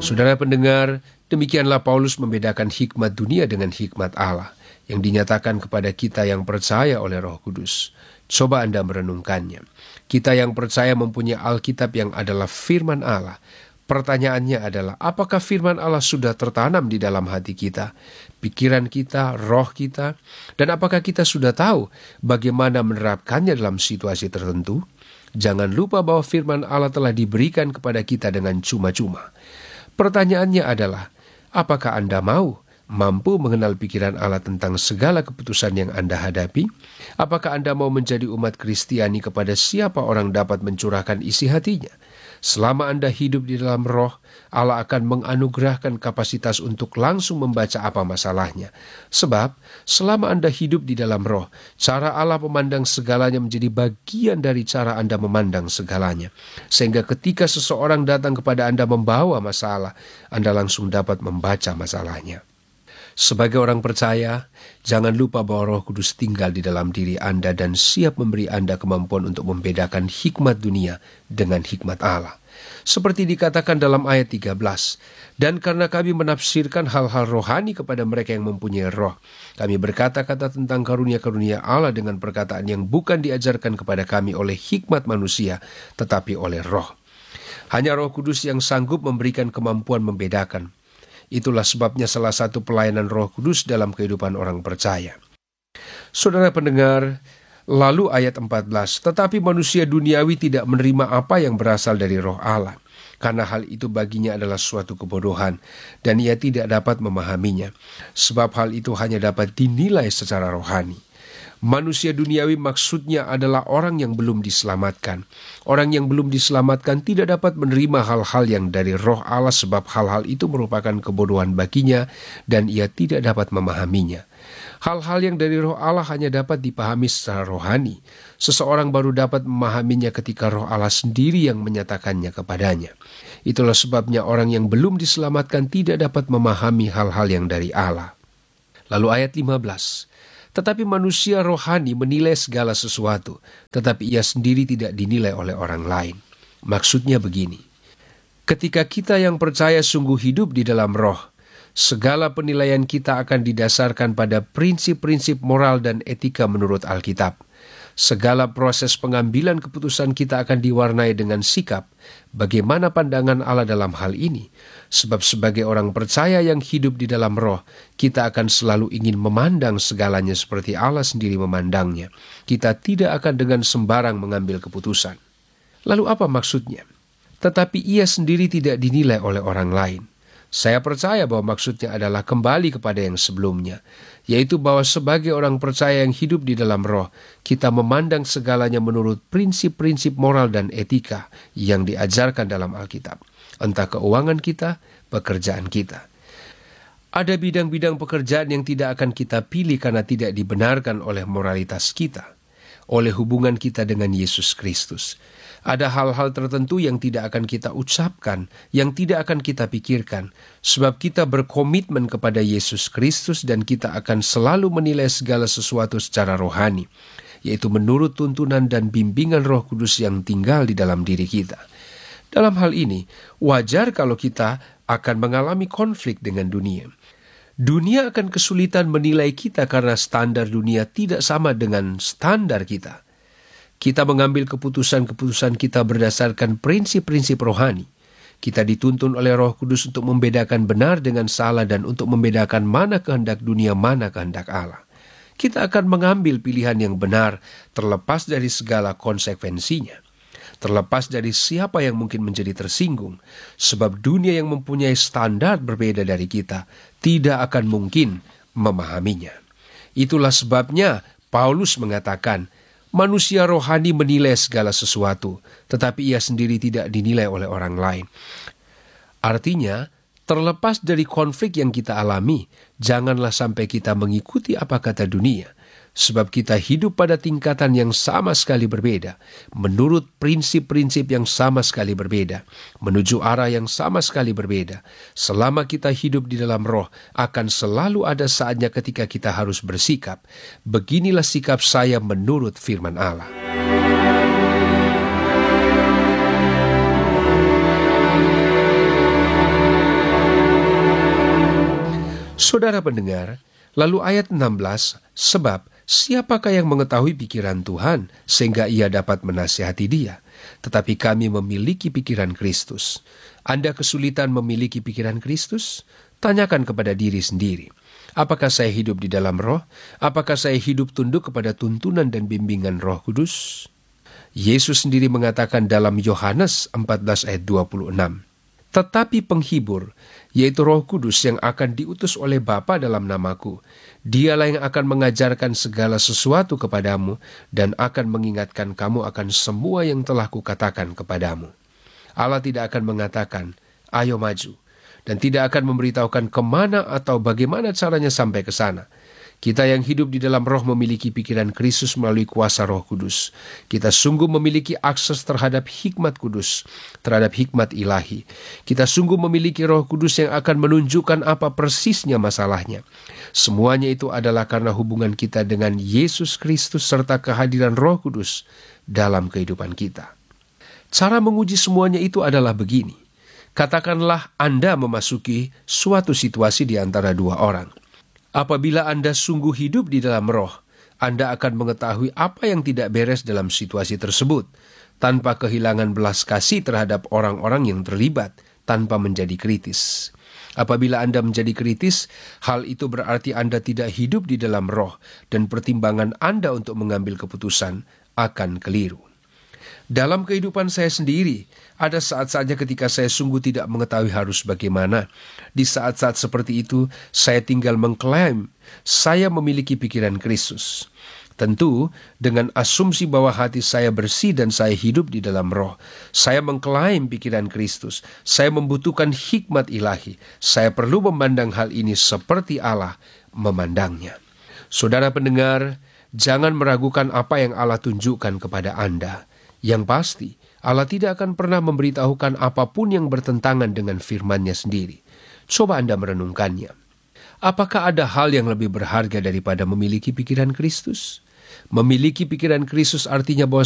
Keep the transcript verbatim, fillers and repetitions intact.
Saudara pendengar, demikianlah Paulus membedakan hikmat dunia dengan hikmat Allah yang dinyatakan kepada kita yang percaya oleh Roh Kudus. Coba Anda merenungkannya. Kita yang percaya mempunyai Alkitab yang adalah firman Allah. Pertanyaannya adalah, apakah firman Allah sudah tertanam di dalam hati kita, pikiran kita, roh kita, dan apakah kita sudah tahu bagaimana menerapkannya dalam situasi tertentu? Jangan lupa bahwa firman Allah telah diberikan kepada kita dengan cuma-cuma. Pertanyaannya adalah, apakah Anda mau mampu mengenal pikiran Allah tentang segala keputusan yang Anda hadapi? Apakah Anda mau menjadi umat Kristiani kepada siapa orang dapat mencurahkan isi hatinya? Selama Anda hidup di dalam roh, Allah akan menganugerahkan kapasitas untuk langsung membaca apa masalahnya. Sebab, selama Anda hidup di dalam roh, cara Allah memandang segalanya menjadi bagian dari cara Anda memandang segalanya. Sehingga ketika seseorang datang kepada Anda membawa masalah, Anda langsung dapat membaca masalahnya. Sebagai orang percaya, jangan lupa bahwa Roh Kudus tinggal di dalam diri Anda dan siap memberi Anda kemampuan untuk membedakan hikmat dunia dengan hikmat Allah. Seperti dikatakan dalam ayat tiga belas, dan karena kami menafsirkan hal-hal rohani kepada mereka yang mempunyai roh, kami berkata-kata tentang karunia-karunia Allah dengan perkataan yang bukan diajarkan kepada kami oleh hikmat manusia, tetapi oleh roh. Hanya Roh Kudus yang sanggup memberikan kemampuan membedakan. Itulah sebabnya salah satu pelayanan Roh Kudus dalam kehidupan orang percaya. Saudara pendengar, lalu ayat empat belas, tetapi manusia duniawi tidak menerima apa yang berasal dari roh Allah, karena hal itu baginya adalah suatu kebodohan, dan ia tidak dapat memahaminya, sebab hal itu hanya dapat dinilai secara rohani. Manusia duniawi maksudnya adalah orang yang belum diselamatkan. Orang yang belum diselamatkan tidak dapat menerima hal-hal yang dari roh Allah sebab hal-hal itu merupakan kebodohan baginya dan ia tidak dapat memahaminya. Hal-hal yang dari roh Allah hanya dapat dipahami secara rohani. Seseorang baru dapat memahaminya ketika roh Allah sendiri yang menyatakannya kepadanya. Itulah sebabnya orang yang belum diselamatkan tidak dapat memahami hal-hal yang dari Allah. Lalu ayat lima belas, tetapi manusia rohani menilai segala sesuatu, tetapi ia sendiri tidak dinilai oleh orang lain. Maksudnya begini, ketika kita yang percaya sungguh hidup di dalam roh, segala penilaian kita akan didasarkan pada prinsip-prinsip moral dan etika menurut Alkitab. Segala proses pengambilan keputusan kita akan diwarnai dengan sikap, bagaimana pandangan Allah dalam hal ini. Sebab sebagai orang percaya yang hidup di dalam roh, kita akan selalu ingin memandang segalanya seperti Allah sendiri memandangnya. Kita tidak akan dengan sembarang mengambil keputusan. Lalu apa maksudnya? Tetapi ia sendiri tidak dinilai oleh orang lain. Saya percaya bahwa maksudnya adalah kembali kepada yang sebelumnya, yaitu bahwa sebagai orang percaya yang hidup di dalam roh, kita memandang segalanya menurut prinsip-prinsip moral dan etika yang diajarkan dalam Alkitab. Entah keuangan kita, pekerjaan kita. Ada bidang-bidang pekerjaan yang tidak akan kita pilih karena tidak dibenarkan oleh moralitas kita, oleh hubungan kita dengan Yesus Kristus. Ada hal-hal tertentu yang tidak akan kita ucapkan, yang tidak akan kita pikirkan, sebab kita berkomitmen kepada Yesus Kristus dan kita akan selalu menilai segala sesuatu secara rohani, yaitu menurut tuntunan dan bimbingan Roh Kudus yang tinggal di dalam diri kita. Dalam hal ini, wajar kalau kita akan mengalami konflik dengan dunia. Dunia akan kesulitan menilai kita karena standar dunia tidak sama dengan standar kita. Kita mengambil keputusan-keputusan kita berdasarkan prinsip-prinsip rohani. Kita dituntun oleh Roh Kudus untuk membedakan benar dengan salah dan untuk membedakan mana kehendak dunia, mana kehendak Allah. Kita akan mengambil pilihan yang benar terlepas dari segala konsekuensinya. Terlepas dari siapa yang mungkin menjadi tersinggung, sebab dunia yang mempunyai standar berbeda dari kita tidak akan mungkin memahaminya. Itulah sebabnya Paulus mengatakan, manusia rohani menilai segala sesuatu, tetapi ia sendiri tidak dinilai oleh orang lain. Artinya, terlepas dari konflik yang kita alami, janganlah sampai kita mengikuti apa kata dunia. Sebab kita hidup pada tingkatan yang sama sekali berbeda, menurut prinsip-prinsip yang sama sekali berbeda, menuju arah yang sama sekali berbeda. Selama kita hidup di dalam roh, akan selalu ada saatnya ketika kita harus bersikap. Beginilah sikap saya menurut firman Allah. Saudara pendengar, lalu ayat enam belas, sebab siapakah yang mengetahui pikiran Tuhan sehingga ia dapat menasihati dia? Tetapi kami memiliki pikiran Kristus. Anda kesulitan memiliki pikiran Kristus? Tanyakan kepada diri sendiri. Apakah saya hidup di dalam roh? Apakah saya hidup tunduk kepada tuntunan dan bimbingan Roh Kudus? Yesus sendiri mengatakan dalam Yohanes empat belas ayat dua puluh enam, tetapi penghibur, yaitu Roh Kudus yang akan diutus oleh Bapa dalam namaku, dialah yang akan mengajarkan segala sesuatu kepadamu dan akan mengingatkan kamu akan semua yang telah kukatakan kepadamu. Allah tidak akan mengatakan, ayo maju, dan tidak akan memberitahukan kemana atau bagaimana caranya sampai ke sana. Kita yang hidup di dalam roh memiliki pikiran Kristus melalui kuasa Roh Kudus. Kita sungguh memiliki akses terhadap hikmat kudus, terhadap hikmat ilahi. Kita sungguh memiliki Roh Kudus yang akan menunjukkan apa persisnya masalahnya. Semuanya itu adalah karena hubungan kita dengan Yesus Kristus serta kehadiran Roh Kudus dalam kehidupan kita. Cara menguji semuanya itu adalah begini. Katakanlah Anda memasuki suatu situasi di antara dua orang. Apabila Anda sungguh hidup di dalam roh, Anda akan mengetahui apa yang tidak beres dalam situasi tersebut, tanpa kehilangan belas kasih terhadap orang-orang yang terlibat, tanpa menjadi kritis. Apabila Anda menjadi kritis, hal itu berarti Anda tidak hidup di dalam roh, dan pertimbangan Anda untuk mengambil keputusan akan keliru. Dalam kehidupan saya sendiri, ada saat-saatnya ketika saya sungguh tidak mengetahui harus bagaimana. Di saat-saat seperti itu, saya tinggal mengklaim saya memiliki pikiran Kristus. Tentu, dengan asumsi bahwa hati saya bersih dan saya hidup di dalam roh. Saya mengklaim pikiran Kristus. Saya membutuhkan hikmat ilahi. Saya perlu memandang hal ini seperti Allah memandangnya. Saudara pendengar, jangan meragukan apa yang Allah tunjukkan kepada Anda. Yang pasti, Allah tidak akan pernah memberitahukan apapun yang bertentangan dengan firman-Nya sendiri. Coba Anda merenungkannya. Apakah ada hal yang lebih berharga daripada memiliki pikiran Kristus? Memiliki pikiran Kristus artinya bahwa